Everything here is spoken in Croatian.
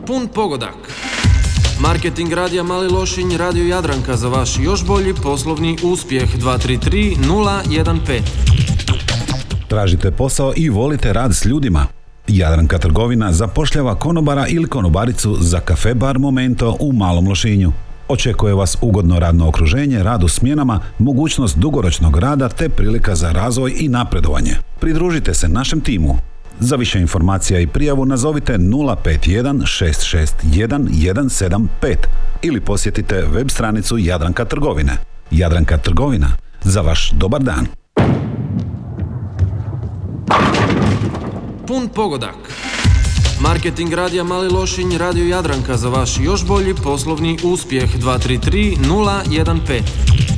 Pun pogodak. Marketing radija Mali Lošinj, Radio Jadranka za vaš još bolji poslovni uspjeh. 233 015. Tražite posao i volite rad s ljudima? Jadranka trgovina zapošljava konobara ili konobaricu za kafe bar Momento u Malom Lošinju. Očekuje vas ugodno radno okruženje, rad u smjenama, mogućnost dugoročnog rada te prilika za razvoj i napredovanje. Pridružite se našem timu. Za više informacija i prijavu nazovite 051 661 175 ili posjetite web stranicu Jadranka trgovine. Jadranka trgovina, za vaš dobar dan. Pun pogodak. Marketing radija Mali Lošinj, Radio Jadranka za vaš još bolji poslovni uspjeh. 233 015.